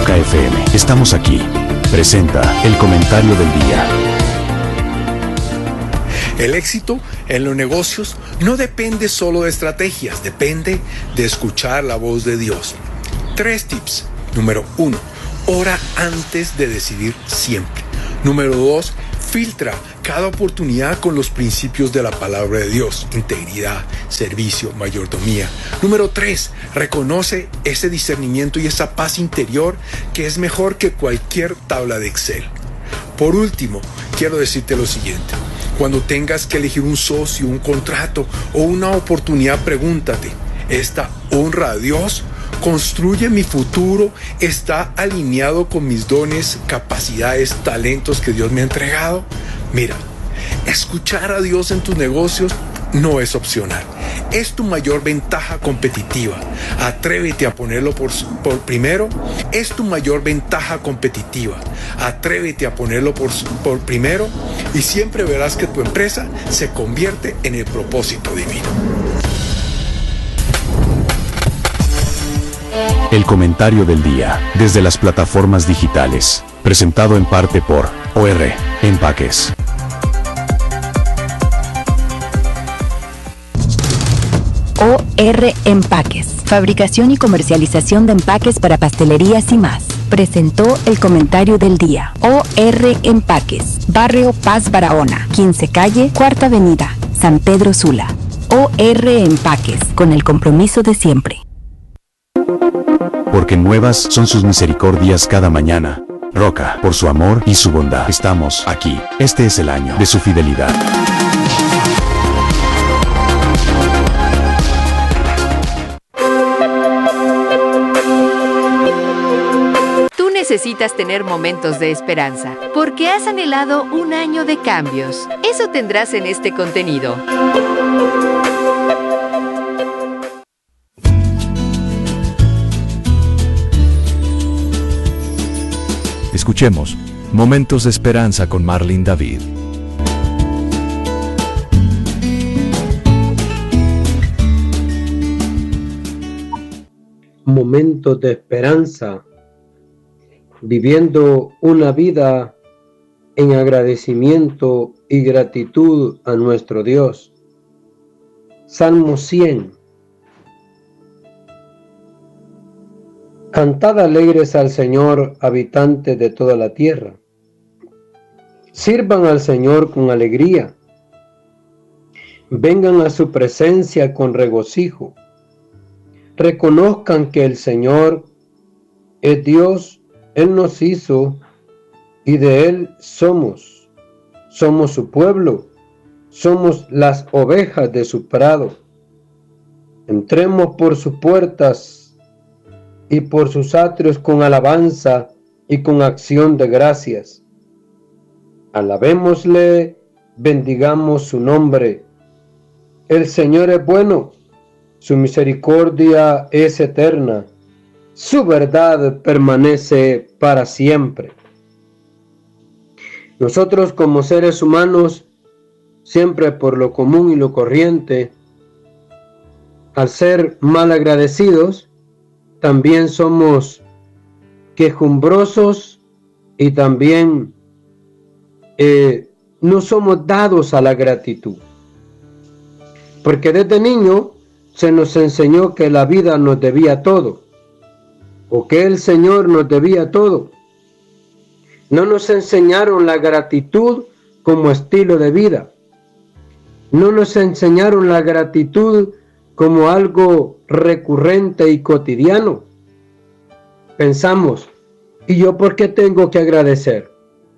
Roca FM. Estamos aquí. Presenta el comentario del día. El éxito en los negocios no depende solo de estrategias, depende de escuchar la voz de Dios. 3 tips. Número 1, ora antes de decidir siempre. Número 2, filtra cada oportunidad con los principios de la palabra de Dios: integridad, servicio, mayordomía. Número 3, reconoce ese discernimiento y esa paz interior que es mejor que cualquier tabla de Excel. Por último, quiero decirte lo siguiente: cuando tengas que elegir un socio, un contrato o una oportunidad, pregúntate: ¿esta honra a Dios? ¿Construye mi futuro? ¿Está alineado con mis dones, capacidades, talentos que Dios me ha entregado? Mira, escuchar a Dios en tus negocios no es opcional. Es tu mayor ventaja competitiva. Atrévete a ponerlo por primero. Es tu mayor ventaja competitiva. Atrévete a ponerlo por primero y siempre verás que tu empresa se convierte en el propósito divino. El comentario del día, desde las plataformas digitales, presentado en parte por OR Empaques. OR Empaques, fabricación y comercialización de empaques para pastelerías y más. Presentó el comentario del día. OR Empaques, Barrio Paz Barahona, 15 Calle, 4ª Avenida, San Pedro Sula. OR Empaques, con el compromiso de siempre. Porque nuevas son sus misericordias cada mañana. Roca, por su amor y su bondad, estamos aquí. Este es el año de su fidelidad. Tú necesitas tener momentos de esperanza, porque has anhelado un año de cambios. Eso tendrás en este contenido. Escuchemos Momentos de Esperanza con Marlene David. Momentos de esperanza, viviendo una vida en agradecimiento y gratitud a nuestro Dios. Salmo 100. Cantad alegres al Señor, habitantes de toda la tierra. Sirvan al Señor con alegría. Vengan a su presencia con regocijo. Reconozcan que el Señor es Dios. Él nos hizo y de Él somos. Somos su pueblo. Somos las ovejas de su prado. Entremos por sus puertas y por sus atrios con alabanza y con acción de gracias. Alabémosle, bendigamos su nombre. El Señor es bueno, su misericordia es eterna, su verdad permanece para siempre. Nosotros como seres humanos, siempre por lo común y lo corriente, al ser mal agradecidos, también somos quejumbrosos y también no somos dados a la gratitud. Porque desde niño se nos enseñó que la vida nos debía todo, o que el Señor nos debía todo. No nos enseñaron la gratitud como estilo de vida. No nos enseñaron la gratitud como algo recurrente y cotidiano. Pensamos, ¿y yo por qué tengo que agradecer?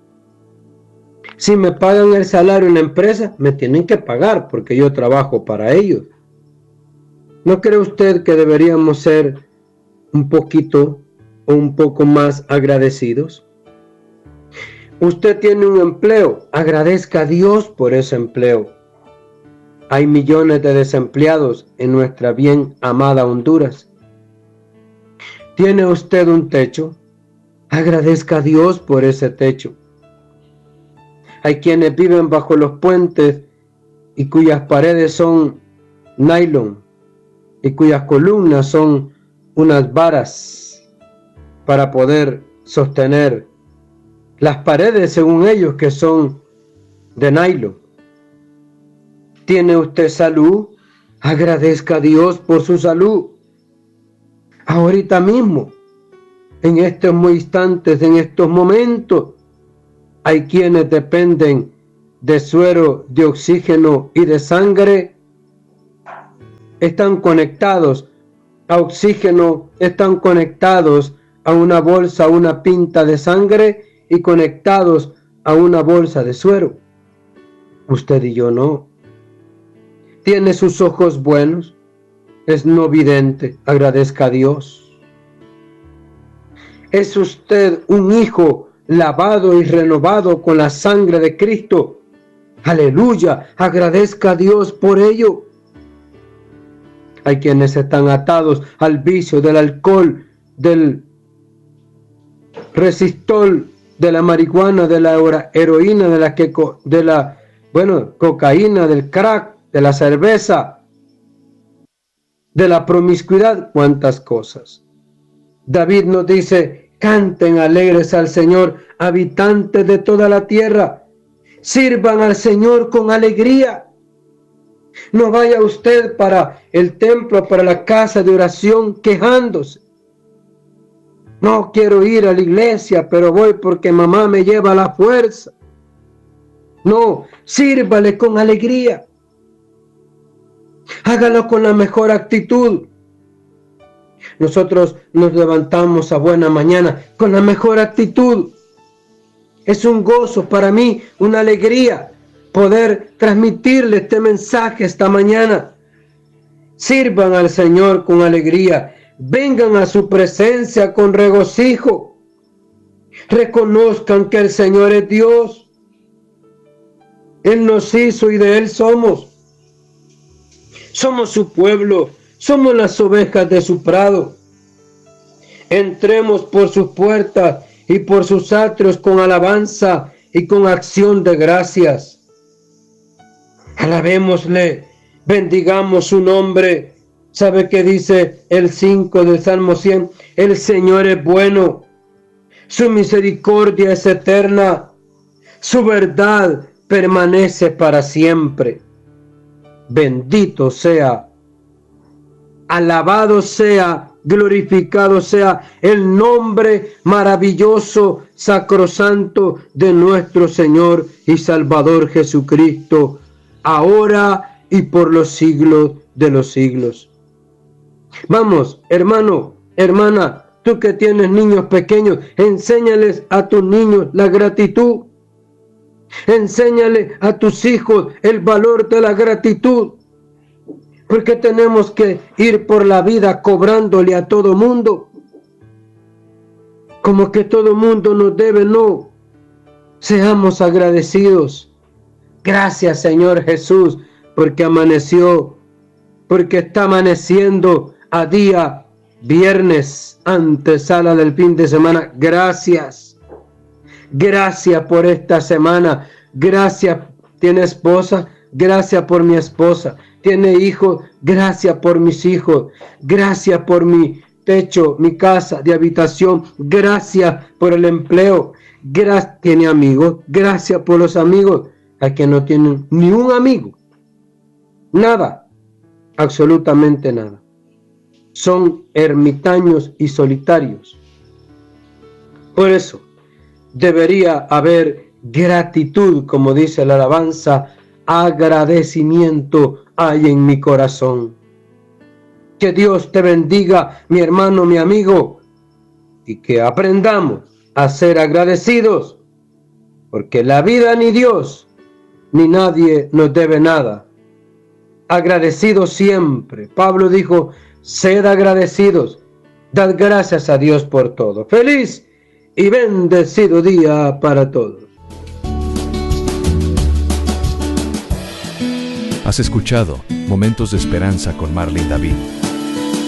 Si me pagan el salario en la empresa, me tienen que pagar porque yo trabajo para ellos. ¿No cree usted que deberíamos ser un poquito o un poco más agradecidos? Usted tiene un empleo, agradezca a Dios por ese empleo. Hay millones de desempleados en nuestra bien amada Honduras. ¿Tiene usted un techo? Agradezca a Dios por ese techo. Hay quienes viven bajo los puentes y cuyas paredes son nylon y cuyas columnas son unas varas para poder sostener las paredes, según ellos, que son de nylon. ¿Tiene usted salud? Agradezca a Dios por su salud. Ahorita mismo, en estos instantes, en estos momentos, hay quienes dependen de suero, de oxígeno y de sangre. Están conectados a oxígeno, están conectados a una bolsa, a una pinta de sangre y conectados a una bolsa de suero. Usted y yo no. Tiene sus ojos buenos, es no vidente, agradezca a Dios. Es usted un hijo lavado y renovado con la sangre de Cristo. Aleluya, agradezca a Dios por ello. Hay quienes están atados al vicio del alcohol, del resistol, de la marihuana, de la heroína, de la cocaína, del crack, de la cerveza, de la promiscuidad, cuántas cosas. David nos dice: canten alegres al Señor, habitantes de toda la tierra, sirvan al Señor con alegría. No vaya usted para el templo, para la casa de oración quejándose. No quiero ir a la iglesia, pero voy porque mamá me lleva a la fuerza. No, sírvale con alegría. Hágalo con la mejor actitud. Nosotros nos levantamos a buena mañana con la mejor actitud. Es un gozo para mí, una alegría poder transmitirle este mensaje esta mañana. Sirvan al Señor con alegría. Vengan a su presencia con regocijo. Reconozcan que el Señor es Dios. Él nos hizo y de Él somos. Somos su pueblo. Somos las ovejas de su prado. Entremos por sus puertas y por sus atrios con alabanza y con acción de gracias. Alabémosle, bendigamos su nombre. ¿Sabe qué dice el 5 del Salmo 100? El Señor es bueno, su misericordia es eterna, su verdad permanece para siempre. Bendito sea, alabado sea, glorificado sea el nombre maravilloso, sacrosanto de nuestro Señor y Salvador Jesucristo, ahora y por los siglos de los siglos. Vamos, hermano, hermana, tú que tienes niños pequeños, enséñales a tus niños la gratitud. Enséñale a tus hijos el valor de la gratitud. Porque tenemos que ir por la vida cobrándole a todo mundo. Como que todo mundo nos debe, no. Seamos agradecidos. Gracias, Señor Jesús, porque amaneció, porque está amaneciendo a día viernes, antesala del fin de semana. Gracias. Gracias por esta semana. Gracias. ¿Tiene esposa? Gracias por mi esposa. ¿Tiene hijos? Gracias por mis hijos. Gracias por mi techo, mi casa de habitación. Gracias por el empleo. ¿Tiene amigos? Gracias por los amigos. A que no tienen ni un amigo. Nada. Absolutamente nada. Son ermitaños y solitarios. Por eso debería haber gratitud, como dice la alabanza, agradecimiento hay en mi corazón. Que Dios te bendiga, mi hermano, mi amigo, y que aprendamos a ser agradecidos, porque la vida ni Dios ni nadie nos debe nada. Agradecidos siempre. Pablo dijo: sed agradecidos, dad gracias a Dios por todo. Feliz y bendecido día para todos. Has escuchado Momentos de Esperanza con Marlene David.